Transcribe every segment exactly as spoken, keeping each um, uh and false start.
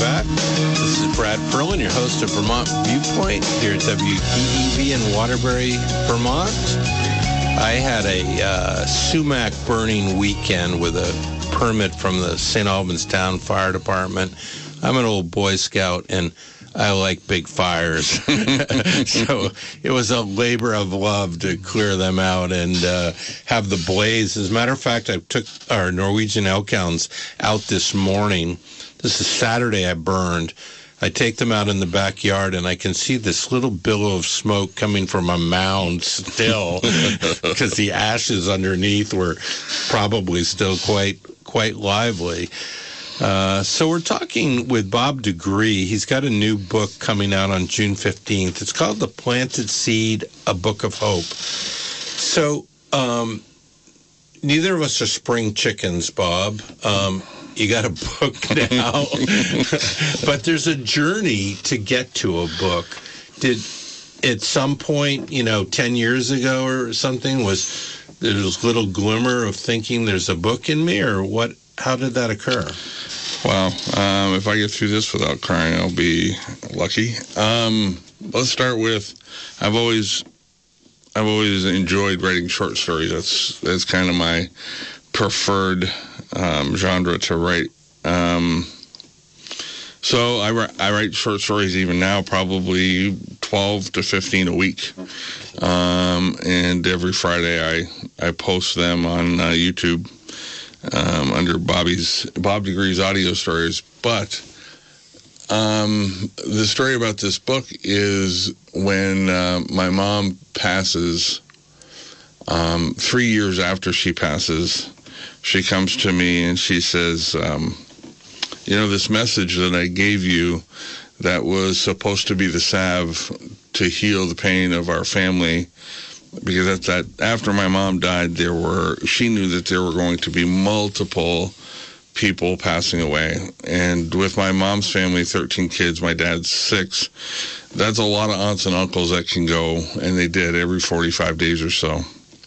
back. This is Brad Ferlin, your host of Vermont Viewpoint here at W D E V in Waterbury, Vermont. I had a uh, sumac burning weekend with a permit from the Saint Albans Town Fire Department. I'm an old Boy Scout, and I like big fires. So it was a labor of love to clear them out and uh, have the blaze. As a matter of fact, I took our Norwegian elk hounds out this morning. This is Saturday I burned. I take them out in the backyard, and I can see this little billow of smoke coming from a mound still because the ashes underneath were probably still quite quite lively. Uh, so we're talking with Bob DeGree. He's got a new book coming out on June fifteenth. It's called The Planted Seed, A Book of Hope. So um, neither of us are spring chickens, Bob. Um, you got a book now. But there's a journey to get to a book. Did at some point, you know, ten years ago or something, was there this little glimmer of thinking there's a book in me, or what? How did that occur? Well, um, if I get through this without crying, I'll be lucky. Um, let's start with, I've always, I've always enjoyed writing short stories. That's that's kind of my preferred um, genre to write. Um, so I, I write short stories even now, probably twelve to fifteen a week. Um, and every Friday I, I post them on uh, YouTube. Um, under Bobby's Bob DeGree's audio stories. But um, the story about this book is when uh, my mom passes, um, three years after she passes, she comes to me and she says, um, you know, this message that I gave you that was supposed to be the salve to heal the pain of our family, because at that, after my mom died, there were, she knew that there were going to be multiple people passing away. And with my mom's family, thirteen kids, my dad's six, that's a lot of aunts and uncles that can go, and they did every forty-five days or so.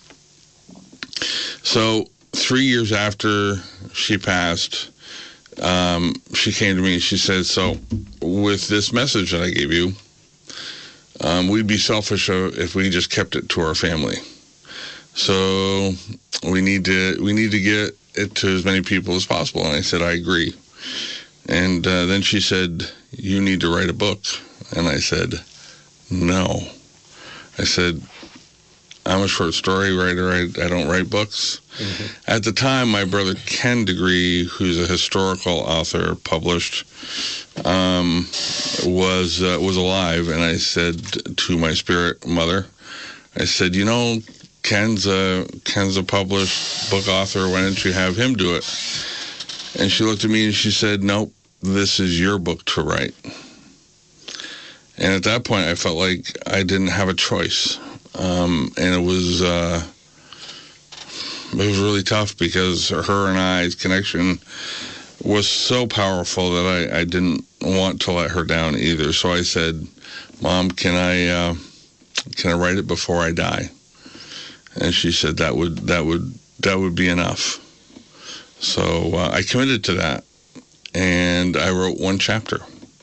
So three years after she passed, um, she came to me and she said, so with this message that I gave you, Um, we'd be selfish if we just kept it to our family. So we need to we need to get it to as many people as possible. And I said, I agree. And uh, then she said, you need to write a book. And I said, no. I said, I'm a short story writer. I, I don't write books. Mm-hmm. At the time, my brother Ken DeGree, who's a historical author, published, um, was uh, was alive. And I said to my spirit mother, I said, you know, Ken's a, Ken's a published book author. Why don't you have him do it? And she looked at me and she said, nope, this is your book to write. And at that point, I felt like I didn't have a choice. Um, and it was uh, it was really tough because her and I's connection was so powerful that I, I didn't want to let her down either. So I said, Mom, can I uh, can I write it before I die? And she said that would that would that would be enough. So uh, I committed to that, and I wrote one chapter.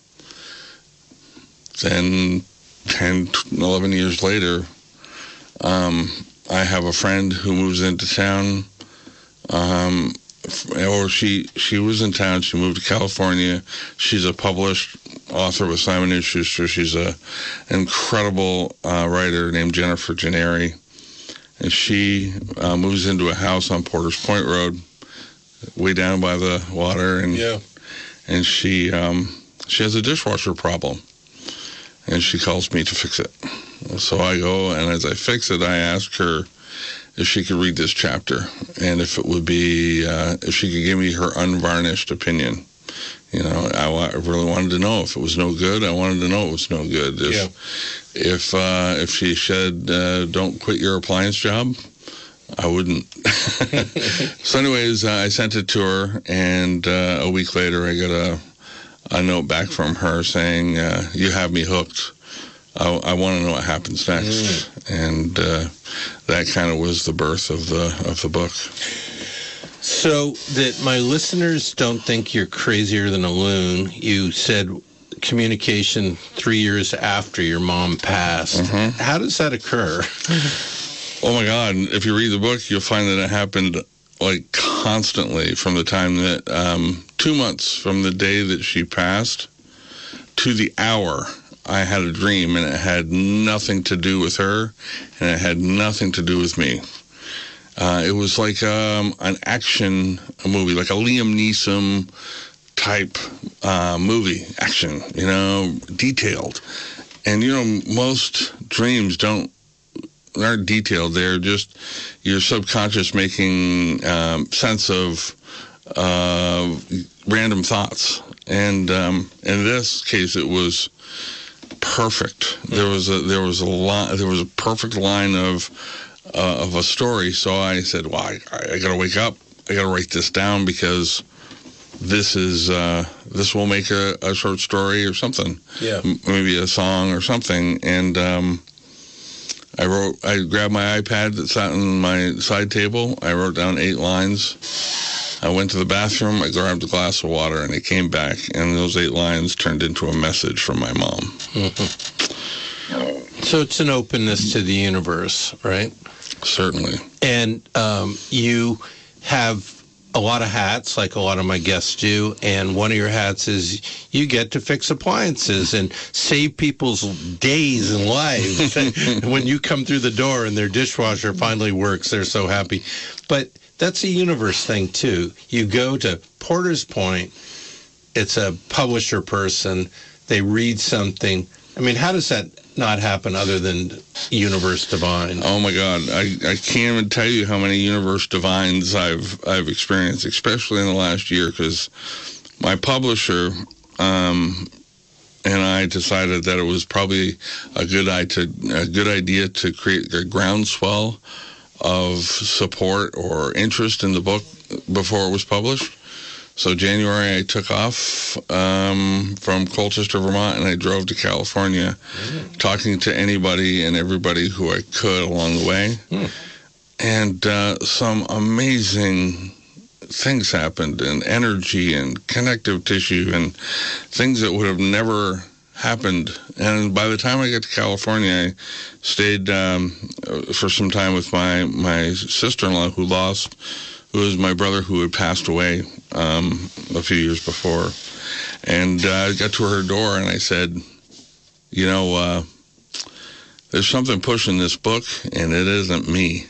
Then ten, eleven years later, Um, I have a friend who moves into town, um, or she she was in town. She moved to California. She's a published author with Simon and Schuster. She's a incredible uh, writer named Jennifer Gennari, and she uh, moves into a house on Porter's Point Road, way down by the water, and yeah. and she um, she has a dishwasher problem, and she calls me to fix it. So I go, and as I fix it, I ask her if she could read this chapter, and if it would be, uh, if she could give me her unvarnished opinion. You know, I, I really wanted to know if it was no good. I wanted to know it was no good. If yeah. if, uh, if she said, uh, don't quit your appliance job, I wouldn't. So anyways, uh, I sent it to her, and uh, a week later, I got a, a note back from her saying, uh, you have me hooked. I, I want to know what happens next, mm. and uh, that kind of was the birth of the of the book. So that my listeners don't think you're crazier than a loon, you said communication three years after your mom passed. Mm-hmm. How does that occur? Oh, my God. If you read the book, you'll find that it happened, like, constantly from the time that, um, two months from the day that she passed to the hour, I had a dream, and it had nothing to do with her, and it had nothing to do with me. Uh, it was like um, an action movie, like a Liam Neeson type uh, movie, action, you know, detailed. And, you know, most dreams don't, aren't detailed. They're just your subconscious making um, sense of uh, random thoughts. And um, in this case, it was perfect. There was a there was a line, there was a perfect line of uh, of a story. So I said, "Well, I, I got to wake up. I got to write this down because this is uh, this will make a, a short story or something. Yeah, M- maybe a song or something." And um, I wrote. I grabbed my iPad that sat on my side table. I wrote down eight lines. I went to the bathroom, I grabbed a glass of water, and I came back, and those eight lines turned into a message from my mom. Mm-hmm. So it's an openness to the universe, right? Certainly. And um, you have a lot of hats, like a lot of my guests do, and one of your hats is you get to fix appliances and save people's days and lives. When you come through the door and their dishwasher finally works, they're so happy. But that's a universe thing, too. You go to Porter's Point, it's a publisher person, they read something. I mean, how does that not happen other than Universe Divine? Oh, my God. I, I can't even tell you how many Universe Divines I've I've experienced, especially in the last year, because my publisher um, and I decided that it was probably a good, to, a good idea to create a groundswell of support or interest in the book before it was published. So January I took off um, from Colchester, Vermont, and I drove to California, mm. talking to anybody and everybody who I could along the way. Mm. And uh, some amazing things happened, and energy and connective tissue and things that would have never happened. And by the time I got to California, I stayed um, for some time with my, my sister-in-law who lost, who was my brother who had passed away um, a few years before. And uh, I got to her door and I said, you know, uh, there's something pushing this book and it isn't me.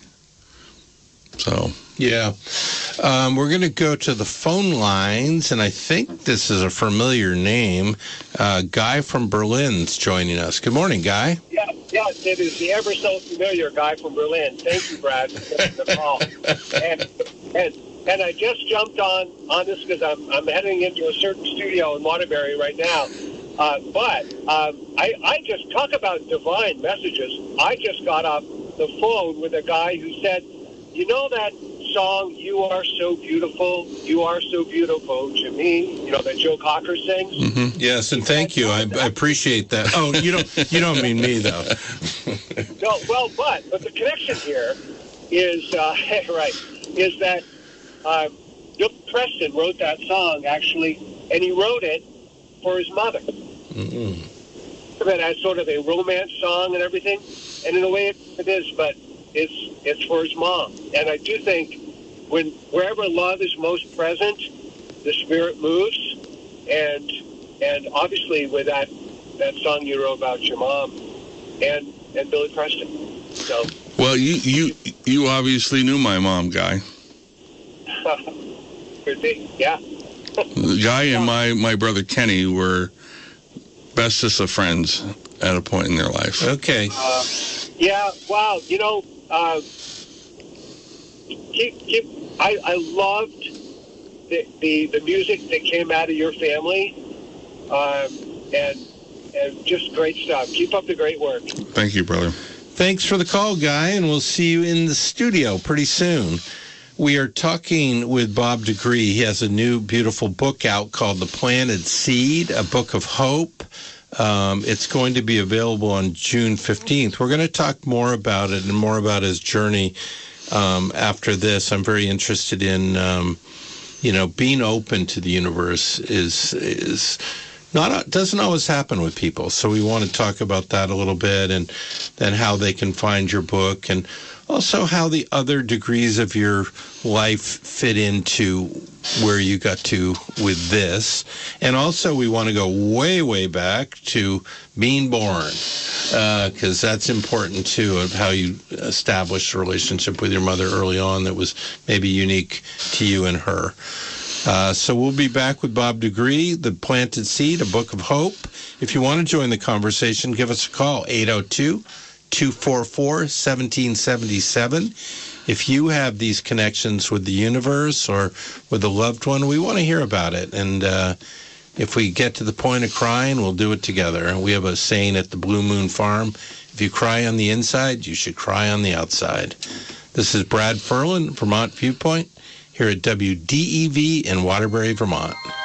So... Yeah. Um, we're going to go to the phone lines, and I think this is a familiar name. Uh, Guy from Berlin's joining us. Good morning, Guy. Yeah, yes, it is the ever so familiar Guy from Berlin. Thank you, Brad, for taking the call. And, and, and I just jumped on, on this because I'm, I'm heading into a certain studio in Waterbury right now. Uh, but um, I, I just talk about divine messages. I just got off the phone with a guy who said, you know that song, You Are So Beautiful, You Are So Beautiful to Me, you know, that Joe Cocker sings? Mm-hmm. Yes, and thank you. I, I appreciate that. Oh, you don't you don't mean me, though. No, well, but, but the connection here is, uh, right, is that uh, Bill Preston wrote that song, actually, and he wrote it for his mother. Mm-hmm. As sort of a romance song and everything, and in a way it, it is, but it's it's for his mom. And I do think when wherever love is most present, the spirit moves. And and obviously with that that song you wrote about your mom and and Billy Preston. So well, you you you obviously knew my mom, Guy. Could be, yeah. Guy and my my brother Kenny were bestest of friends at a point in their life. Okay. Uh, yeah. Wow. You know. Uh, keep, keep, I, I loved the, the the music that came out of your family, um, and and just great stuff. Keep up the great work. Thank you, brother. Thanks for the call, Guy, and we'll see you in the studio pretty soon. We are talking with Bob DeGree. He has a new beautiful book out called The Planted Seed, a book of hope. Um, it's going to be available on June fifteenth. We're going to talk more about it and more about his journey um, after this. I'm very interested in, um, you know, being open to the universe is is not doesn't always happen with people. So we want to talk about that a little bit, and then how they can find your book, and also how the other degrees of your life fit into where you got to with this. And also we want to go way, way back to being born, because uh, that's important too, of how you established a relationship with your mother early on that was maybe unique to you and her. Uh, so we'll be back with Bob Degree, The Planted Seed, A Book of Hope. If you want to join the conversation, give us a call, eight oh two, two four four, one seven seven seven. If you have these connections with the universe or with a loved one, we want to hear about it. And uh, if we get to the point of crying, we'll do it together. We have a saying at the Blue Moon Farm, if you cry on the inside, you should cry on the outside. This is Brad Ferlin, Vermont Viewpoint, here at W D E V in Waterbury, Vermont.